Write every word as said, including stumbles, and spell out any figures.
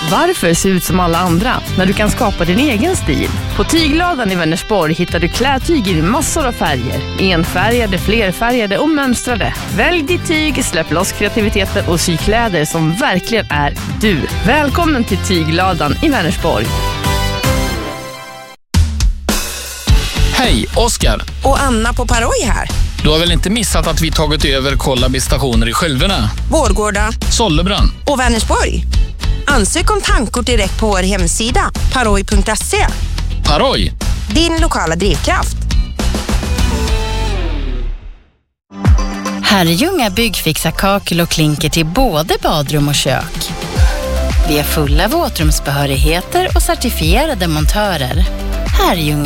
Varför se ut som alla andra när du kan skapa din egen stil? På Tygladan i Vänersborg hittar du klädtyg i massor av färger. Enfärgade, flerfärgade och mönstrade. Välj ditt tyg, släpp loss kreativiteten och sy kläder som verkligen är du. Välkommen till Tygladan i Vänersborg. Hej, Oskar. Och Anna på Paroj här. Du har väl inte missat att vi tagit över Kollabi stationer i Skälverna, Vårgårda, Sollebrand och Vänersborg. Ansök om tankkort direkt på vår hemsida paroj punkt se. Paroj, Din lokala drivkraft. Herrljunga byggfixar kakel och klinker till både badrum och kök. Vi är fulla våtrumsbehörigheter och certifierade montörer. Herrljunga